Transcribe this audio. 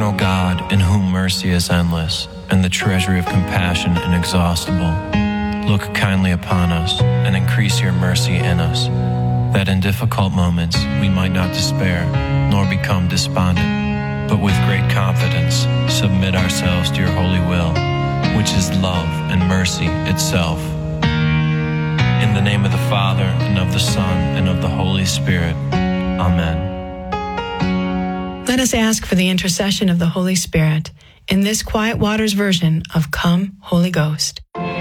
eternal God, in whom mercy is endless, and the treasury of compassion inexhaustible, look kindly upon us, and increase your mercy in us, that in difficult moments we might not despair, nor become despondent, but with great confidence submit ourselves to your holy will, which is love and mercy itself. In the name of the Father, and of the Son, and of the Holy Spirit. Amen. Let us ask for the intercession of the Holy Spirit in this Quiet Waters version of Come, Holy Ghost.